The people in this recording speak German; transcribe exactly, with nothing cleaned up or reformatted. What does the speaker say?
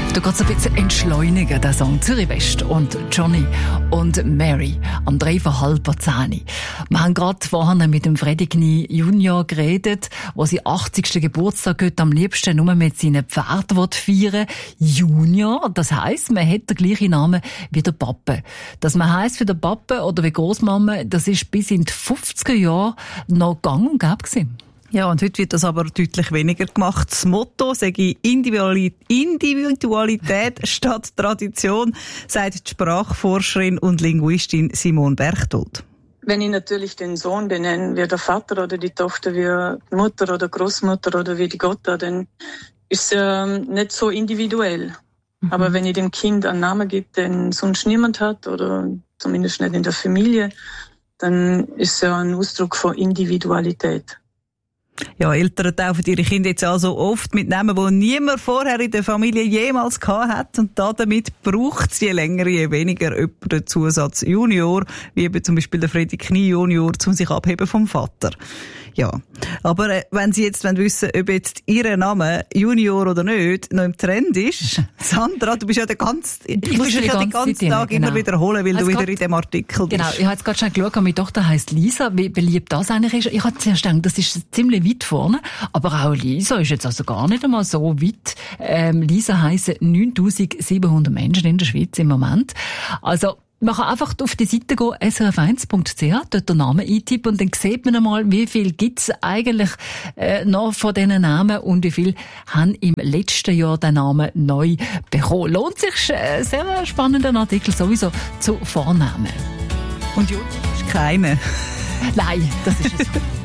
Du kannst ein bisschen entschleunigen, der Song Zürich West und Johnny und Mary am drei vor halber zehn. Wir haben gerade vorhin mit dem Freddy Knie Junior geredet, der seinen achtzigsten Geburtstag heute am liebsten nur mit seinen Pferden feiern. Junior, das heisst, man hat den gleichen Namen wie der Pappe. Dass man heisst wie der Pappe oder wie Großmama, das ist bis in die fünfziger Jahre noch gang und gäbe gewesen. Ja, und heute wird das aber deutlich weniger gemacht. Das Motto sage Individualität statt Tradition, sagt die Sprachforscherin und Linguistin Simone Berchtold. Wenn ich natürlich den Sohn benenne, wie der Vater oder die Tochter, wie die Mutter oder Großmutter oder wie die Gotta, dann ist es ähm, nicht so individuell. Mhm. Aber wenn ich dem Kind einen Namen gebe, den sonst niemand hat, oder zumindest nicht in der Familie, dann ist es ja ein Ausdruck von Individualität. Ja, Eltern taufen ihre Kinder jetzt also oft mit Namen, die niemand vorher in der Familie jemals gehabt hat. Und damit braucht es je länger, je weniger jemand den Zusatz Junior, wie eben zum Beispiel der Freddy Knie Junior, um sich abheben vom Vater. Ja, aber äh, wenn Sie jetzt wissen, ob jetzt Ihr Name Junior oder nicht noch im Trend ist, Sandra, du bist ja den ganzen, ich muss dich ja den ganzen Tag genau. immer wiederholen, weil also du wieder in dem Artikel bist. Genau, ich habe jetzt gerade schon geschaut, meine Tochter heisst Lisa, wie beliebt das eigentlich ist. Ich habe zuerst gedacht, das ist ziemlich weit vorne, aber auch Lisa ist jetzt also gar nicht einmal so weit. Ähm, Lisa heissen neuntausendsiebenhundert Menschen in der Schweiz im Moment. Also, man kann einfach auf die Seite gehen, s r f eins punkt c h, dort den Namen eintippen und dann sieht man einmal, wie viel gibt's eigentlich äh, noch von diesen Namen und wie viel haben im letzten Jahr den Namen neu bekommen. Lohnt sich, äh, sehr spannender Artikel sowieso zu Vornamen. Und Jutta ist keine. Nein, das ist es.